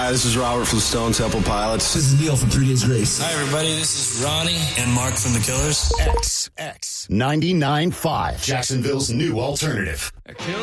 Hi, this is Robert from Stone Temple Pilots. This is Neil from 3 Days Grace. Hi, everybody. This is Ronnie and Mark from The Killers. XX 99.5, Jacksonville's new alternative.